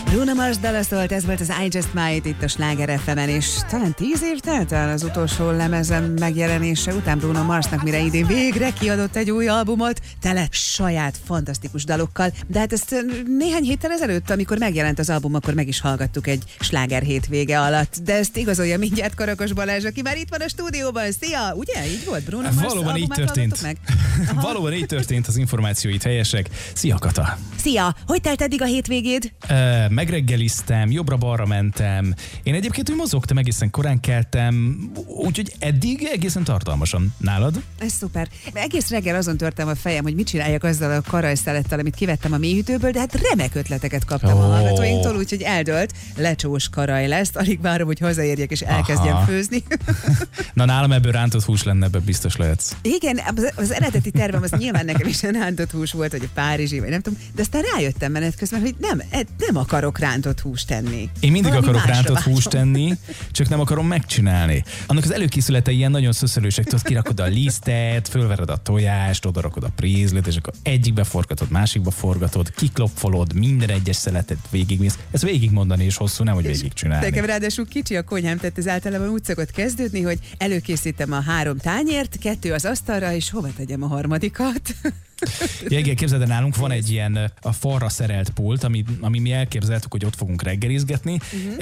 Bruno Mars dala szólt, ez volt az I Just Might itt a Sláger FM-en, és talán 10 év telt el az utolsó lemezem megjelenése után Bruno Marsnak, mire idén végre kiadott egy új albumot, tele saját fantasztikus dalokkal, de hát ezt néhány héttel ezelőtt, amikor megjelent az album, akkor meg is hallgattuk egy sláger hétvége alatt, de ezt igazolja mindjárt Karakos Balázs, aki már itt van a stúdióban. Szia! Ugye? Így volt? Bruno Mars valóban így történt. Meg? Valóban így történt, az információit helyesek. Szia, Kata! Szia! Hogy telt eddig a hétvégéd? Megreggeliztem, jobbra-balra mentem. Én egyébként úgy mozogtam, egészen korán keltem, úgyhogy eddig egészen tartalmasan. Nálad? Ez szuper. Egész reggel azon törtem a fejem, hogy mit csináljak azzal a karajszelettel, amit kivettem a mélyhűtőből, de hát remek ötleteket kaptam a hallgatóinktól, úgyhogy eldőlt, lecsós karaj lesz. Alig várom, hogy hazaérjek és elkezdjem főzni. Na, nálam ebből rántott hús lenne, ebből biztos lehetsz. Igen, az eredeti tervem az nyilván nekem is rántott hús volt, vagy a párizsi, vagy nem tudom, de aztán rájöttem menet közben, hogy nem akarok rántott húst tenni. Én mindig akarok rántott húst tenni, csak nem akarom megcsinálni. Annak az előkészületei ilyen nagyon szöszölősek, tudod, kirakod a lisztet, fölvered a tojást, odarakod a prézlit, és akkor egyikbe forgatod, másikba forgatod, kiklopfolod, minden egyes szeletet végigmész. Ez végigmondani is hosszú, nem hogy végigcsinálni. Nekem ráadásul kicsi a konyhám, tehát ez általában úgy szokott kezdődni, hogy előkészítem a 3 tányért, 2 az asztalra, és hova tegyem a harmadikat? Igen, képzeld, nálunk van egy ilyen a falra szerelt pult, ami mi elképzeltük, hogy ott fogunk reggelizgetni.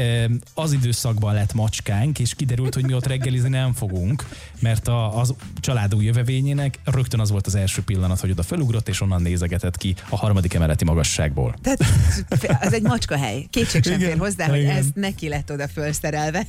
Az időszakban lett macskánk, és kiderült, hogy mi ott reggelizni nem fogunk, mert az család új jövevényének rögtön az volt az első pillanat, hogy oda felugrott, és onnan nézegetett ki a 3. emeleti magasságból. Tehát az egy macskahely. Kétség sem fér hozzá, hogy ez neki lett oda fölszerelve.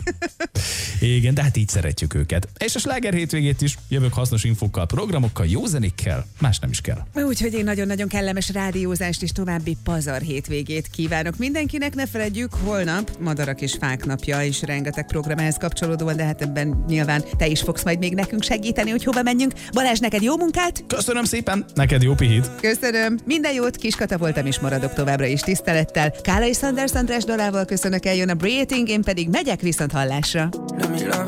Igen, de hát így szeretjük őket. És a sláger hétvégét is jövök hasznos infókkal, programokkal, jó zenékkel, más nem is kell. Úgyhogy én nagyon-nagyon kellemes rádiózást és további pazar hétvégét kívánok mindenkinek. Ne feledjük, holnap Madarak és Fák napja, és rengeteg program ehhez kapcsolódóan, de hát ebben nyilván te is fogsz majd még nekünk segíteni, hogy hova menjünk. Balázs, neked jó munkát! Köszönöm szépen, neked jó pihit! Köszönöm, minden jót, Kis Kata voltam és maradok továbbra is tisztelettel. Kálai Sanders András dalával köszönök, eljön a Breathing, én pedig megyek viszont hallásra.